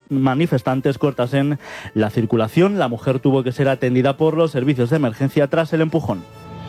manifestantes cortasen la circulación. La mujer tuvo que ser atendida por los servicios de emergencia tras el empujón.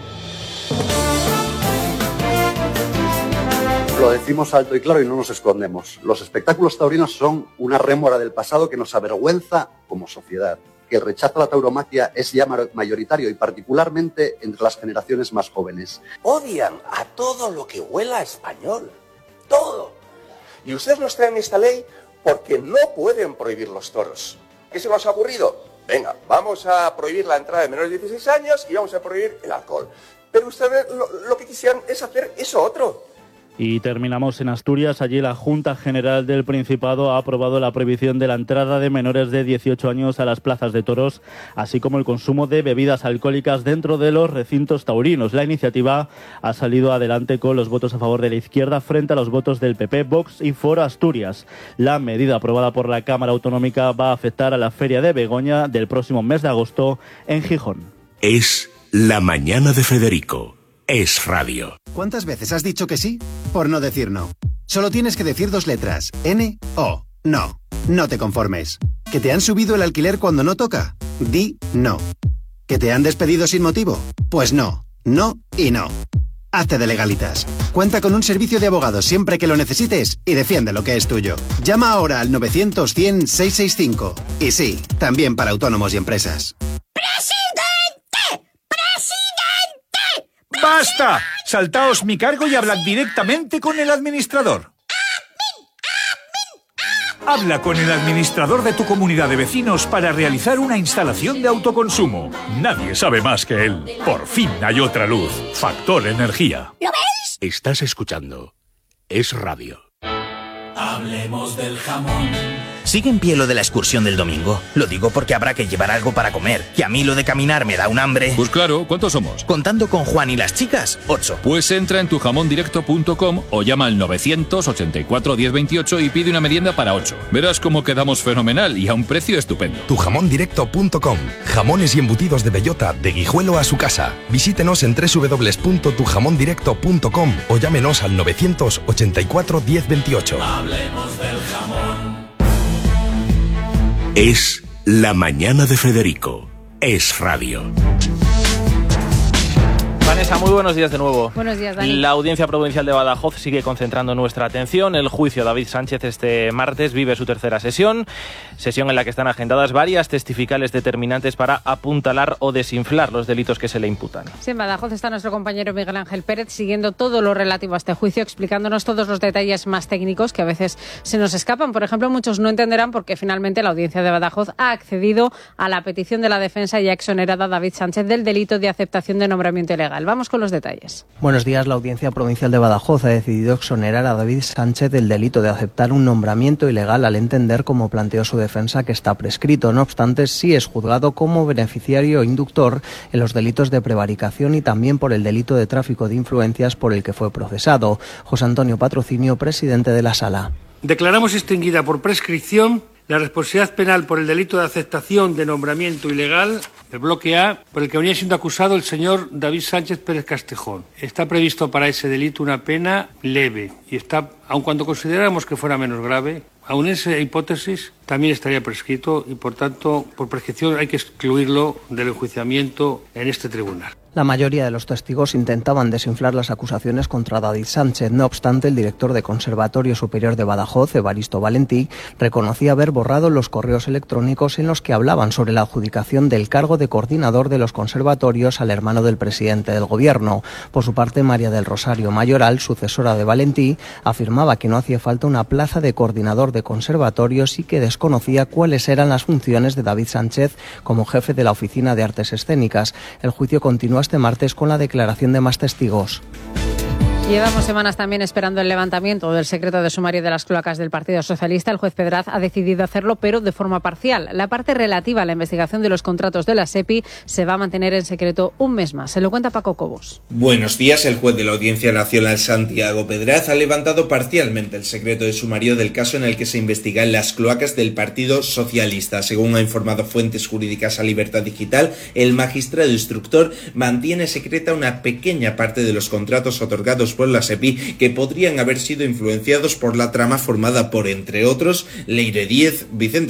Lo decimos alto y claro y no nos escondemos. Los espectáculos taurinos son una rémora del pasado que nos avergüenza como sociedad. Que el rechazo a la tauromaquia es ya mayoritario y particularmente entre las generaciones más jóvenes. Odian a todo lo que huela a español. Todo. Y ustedes nos traen esta ley porque no pueden prohibir los toros. ¿Qué se nos ha ocurrido? Venga, vamos a prohibir la entrada de menores de 16 años y vamos a prohibir el alcohol. Pero ustedes lo que quisieran es hacer eso otro. Y terminamos en Asturias. Allí la Junta General del Principado ha aprobado la prohibición de la entrada de menores de 18 años a las plazas de toros, así como el consumo de bebidas alcohólicas dentro de los recintos taurinos. La iniciativa ha salido adelante con los votos a favor de la izquierda frente a los votos del PP, Vox y Foro Asturias. La medida aprobada por la Cámara Autonómica va a afectar a la Feria de Begoña del próximo mes de agosto en Gijón. Es La Mañana de Federico. Es radio. ¿Cuántas veces has dicho que sí? Por no decir no. Solo tienes que decir 2 letras. N-O. No. No te conformes. ¿Que te han subido el alquiler cuando no toca? Di no. ¿Que te han despedido sin motivo? Pues no. No y no. Hazte de legalitas. Cuenta con un servicio de abogados siempre que lo necesites y defiende lo que es tuyo. Llama ahora al 900-100-665. Y sí, también para autónomos y empresas. ¡Basta! Saltaos mi cargo y hablad directamente con el administrador. Habla con el administrador de tu comunidad de vecinos para realizar una instalación de autoconsumo. Nadie sabe más que él. Por fin hay otra luz. Factor Energía. ¿Lo veis? Estás escuchando. Es radio. Hablemos del jamón. ¿Sigue en pie lo de la excursión del domingo? Lo digo porque habrá que llevar algo para comer. Que a mí lo de caminar me da un hambre. Pues claro, ¿cuántos somos? Contando con Juan y las chicas, 8. Pues entra en tujamondirecto.com o llama al 984 1028 y pide una merienda para 8. Verás cómo quedamos fenomenal y a un precio estupendo. Tujamondirecto.com. Jamones y embutidos de bellota de Guijuelo a su casa. Visítenos en www.tujamondirecto.com o llámenos al 984 1028. Hablemos del jamón. Es La Mañana de Federico. Es radio. Vanessa, muy buenos días de nuevo. Buenos días, Dani. La Audiencia Provincial de Badajoz sigue concentrando nuestra atención. El juicio a David Sánchez este martes vive su tercera sesión en la que están agendadas varias testificales determinantes para apuntalar o desinflar los delitos que se le imputan. Sí, en Badajoz está nuestro compañero Miguel Ángel Pérez siguiendo todo lo relativo a este juicio, explicándonos todos los detalles más técnicos que a veces se nos escapan. Por ejemplo, muchos no entenderán por qué finalmente la Audiencia de Badajoz ha accedido a la petición de la defensa y ha exonerado a David Sánchez del delito de aceptación de nombramiento ilegal. Vamos con los detalles. Buenos días. La Audiencia Provincial de Badajoz ha decidido exonerar a David Sánchez del delito de aceptar un nombramiento ilegal al entender, como planteó su defensa, que está prescrito. No obstante, sí es juzgado como beneficiario o inductor en los delitos de prevaricación y también por el delito de tráfico de influencias por el que fue procesado. José Antonio Patrocinio, presidente de la Sala. Declaramos extinguida por prescripción la responsabilidad penal por el delito de aceptación de nombramiento ilegal, el bloque A, por el que venía siendo acusado el señor David Sánchez Pérez Castejón. Está previsto para ese delito una pena leve y está, aun cuando consideráramos que fuera menos grave, aun en esa hipótesis también estaría prescrito y, por tanto, por prescripción hay que excluirlo del enjuiciamiento en este tribunal. La mayoría de los testigos intentaban desinflar las acusaciones contra David Sánchez. No obstante, el director de Conservatorio Superior de Badajoz, Evaristo Valentí, reconocía haber borrado los correos electrónicos en los que hablaban sobre la adjudicación del cargo de coordinador de los conservatorios al hermano del presidente del Gobierno. Por su parte, María del Rosario Mayoral, sucesora de Valentí, afirmaba que no hacía falta una plaza de coordinador de conservatorios y que desconocía cuáles eran las funciones de David Sánchez como jefe de la Oficina de Artes Escénicas. El juicio continúa este martes con la declaración de más testigos. Llevamos semanas también esperando el levantamiento del secreto de sumario de las cloacas del Partido Socialista. El juez Pedraz ha decidido hacerlo, pero de forma parcial. La parte relativa a la investigación de los contratos de la SEPI se va a mantener en secreto un mes más. Se lo cuenta Paco Cobos. Buenos días. El juez de la Audiencia Nacional, Santiago Pedraz, ha levantado parcialmente el secreto de sumario del caso en el que se investigan las cloacas del Partido Socialista. Según ha informado fuentes jurídicas a Libertad Digital, el magistrado instructor mantiene secreta una pequeña parte de los contratos otorgados por la SEPI que podrían haber sido influenciados por la trama formada por, entre otros, Leire Díez, Vicente